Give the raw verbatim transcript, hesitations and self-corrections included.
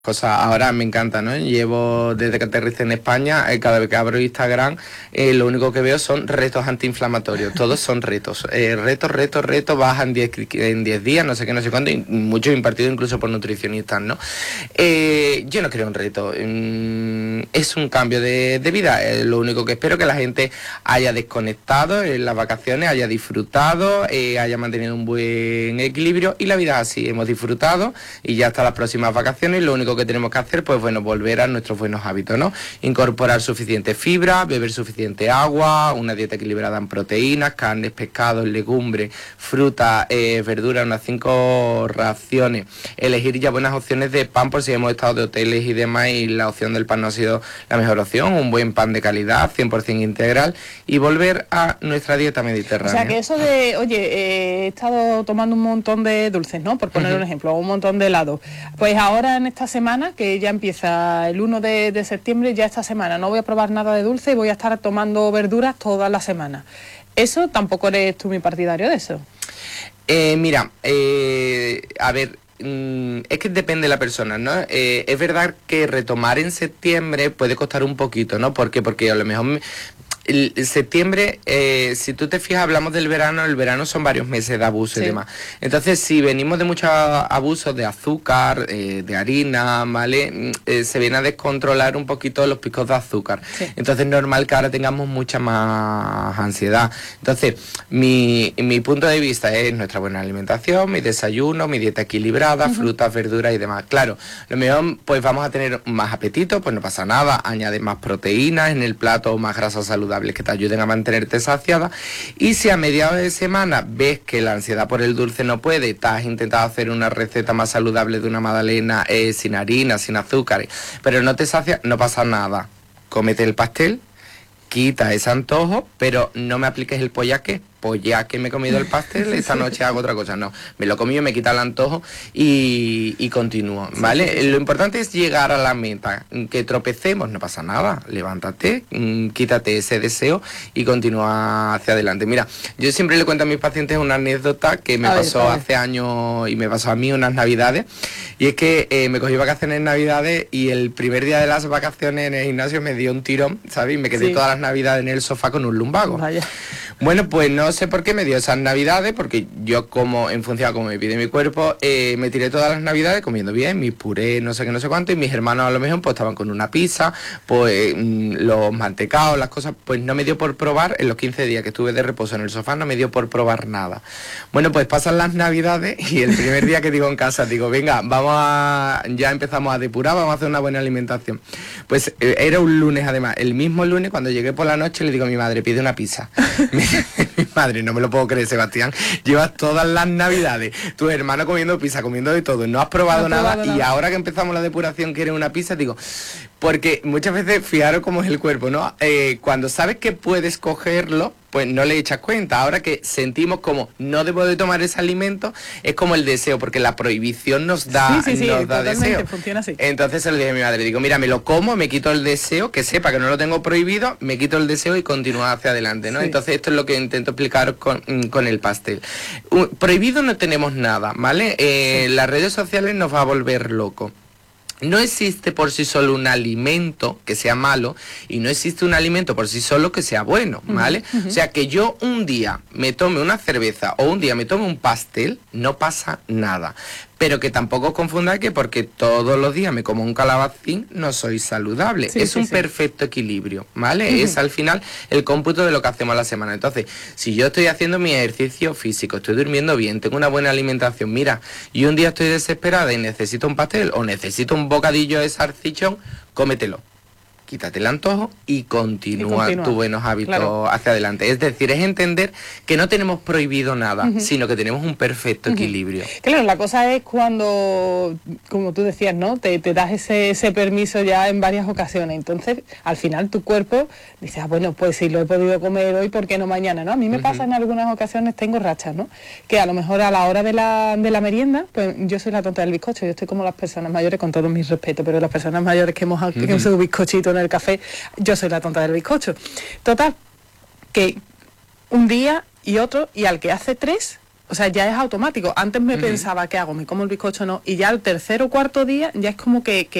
Cosas ahora me encanta, ¿no? Llevo desde que aterricé en España, eh, cada vez que abro Instagram, eh, lo único que veo son retos antiinflamatorios. Todos son retos. Eh, retos, retos, retos, bajan diez en diez días, no sé qué, no sé cuánto, y muchos impartidos incluso por nutricionistas, ¿no? Eh, yo no creo en reto. Mm, es un cambio de, de vida. Eh, lo único que espero que la gente haya desconectado en las vacaciones, haya disfrutado, eh, haya mantenido un buen equilibrio, y la vida es así. Hemos disfrutado y ya hasta las próximas vacaciones. Lo único que tenemos que hacer, pues bueno, volver a nuestros buenos hábitos, ¿no? Incorporar suficiente fibra, beber suficiente agua, una dieta equilibrada en proteínas, carnes, pescados, legumbres, frutas, eh, verduras, unas cinco raciones. Elegir ya buenas opciones de pan por si hemos estado de hoteles y demás y la opción del pan no ha sido la mejor opción. Un buen pan de calidad, cien por ciento integral, y volver a nuestra dieta mediterránea. O sea, que eso de, oye, eh, he estado tomando un montón de dulces, ¿no? Por poner uh-huh. un ejemplo, un montón de helados. Pues ahora en esta semana semana, que ya empieza el uno de, de septiembre, ya esta semana no voy a probar nada de dulce y voy a estar tomando verduras toda la semana. ¿Eso tampoco eres tú mi partidario de eso? Eh, mira, eh, a ver, mm, es que depende de la persona, ¿no? Eh, es verdad que retomar en septiembre puede costar un poquito, ¿no? ¿Por qué? Porque a lo mejor... Me, El, el septiembre, eh, si tú te fijas, hablamos del verano, el verano son varios meses de abuso sí. y demás. Entonces, si venimos de muchos abusos de azúcar, eh, de harina, ¿vale? Eh, se viene a descontrolar un poquito los picos de azúcar. Sí. Entonces, es normal que ahora tengamos mucha más ansiedad. Entonces, mi, mi punto de vista es nuestra buena alimentación, mi desayuno, mi dieta equilibrada, uh-huh. frutas, verduras y demás. Claro, lo mejor, pues vamos a tener más apetito, pues no pasa nada, añade más proteínas en el plato, más grasa saludable que te ayuden a mantenerte saciada. Y si a mediados de semana ves que la ansiedad por el dulce no puede, te has intentado hacer una receta más saludable de una magdalena eh, sin harina, sin azúcar, pero no te sacia, no pasa nada. Cómete el pastel, quita ese antojo, pero no me apliques el pollaque. Pues ya que me he comido el pastel, esta noche hago otra cosa. No, me lo comí, me quita el antojo y, y continúo, ¿vale? Sí, sí, sí. Lo importante es llegar a la meta. Que tropecemos, no pasa nada. Levántate, quítate ese deseo y continúa hacia adelante. Mira, yo siempre le cuento a mis pacientes una anécdota que me a pasó ver, hace años y me pasó a mí unas navidades. Y es que eh, me cogí vacaciones en navidades y el primer día de las vacaciones en el gimnasio me dio un tirón, ¿sabes? Y me quedé sí. todas las navidades en el sofá con un lumbago. Vaya. Bueno, pues no sé por qué me dio esas navidades, porque yo como, en función a cómo me pide mi cuerpo, eh, me tiré todas las navidades comiendo bien, mis purés, no sé qué, no sé cuánto, y mis hermanos a lo mejor pues estaban con una pizza, pues mmm, los mantecados, las cosas, pues no me dio por probar, en los quince días que estuve de reposo en el sofá, no me dio por probar nada. Bueno, pues pasan las navidades y el primer día que digo en casa, digo, venga, vamos a, ya empezamos a depurar, vamos a hacer una buena alimentación. Pues eh, era un lunes además, el mismo lunes cuando llegué por la noche le digo a mi madre, pide una pizza. Mi madre, no me lo puedo creer, Sebastián, llevas todas las navidades, tu hermano comiendo pizza, comiendo de todo, no has probado, no nada, probado y nada. Ahora que empezamos la depuración quieres una pizza, digo, porque muchas veces, fijaros cómo es el cuerpo, ¿no? Eh, cuando sabes que puedes cogerlo, pues no le echas cuenta. Ahora que sentimos como no debo de tomar ese alimento, es como el deseo, porque la prohibición nos da, sí, sí, sí, nos da deseo. Funciona así. Entonces se lo dije a mi madre, digo, mira, me lo como, me quito el deseo, que sepa que no lo tengo prohibido, me quito el deseo y continúo hacia adelante, ¿no? Sí. Entonces esto es lo que intento explicar con, con el pastel. Uh, prohibido no tenemos nada, ¿vale? Eh, sí. Las redes sociales nos va a volver loco. No existe por sí solo un alimento que sea malo y no existe un alimento por sí solo que sea bueno, ¿vale? Uh-huh. O sea, que yo un día me tome una cerveza o un día me tome un pastel, no pasa nada. Pero que tampoco os confundáis que porque todos los días me como un calabacín no soy saludable. Sí, es sí, un sí. perfecto equilibrio, ¿vale? Uh-huh. Es al final el cómputo de lo que hacemos a la semana. Entonces, si yo estoy haciendo mi ejercicio físico, estoy durmiendo bien, tengo una buena alimentación, mira, y un día estoy desesperada y necesito un pastel o necesito un bocadillo de salchichón, cómetelo. Quítate el antojo y continúa, y continúa. tus buenos hábitos claro. hacia adelante. Es decir, es entender que no tenemos prohibido nada, uh-huh. sino que tenemos un perfecto uh-huh. equilibrio. Claro, la cosa es cuando, como tú decías, ¿no? Te, te das ese, ese permiso ya en varias ocasiones. Entonces, al final tu cuerpo dice, ah, bueno, pues si lo he podido comer hoy, ¿por qué no mañana? ¿No? A mí me uh-huh. pasa en algunas ocasiones, tengo rachas, ¿no? Que a lo mejor a la hora de la, de la merienda, pues yo soy la tonta del bizcocho, yo estoy como las personas mayores, con todo mi respeto, pero las personas mayores que hemos uh-huh. hecho un bizcochito en el café, yo soy la tonta del bizcocho. Total, que un día y otro, y al que hace tres, O sea, ya es automático. Antes me Ujú. pensaba, ¿qué hago? ¿Me como el bizcocho o no? Y ya al tercer o cuarto día ya es como que, que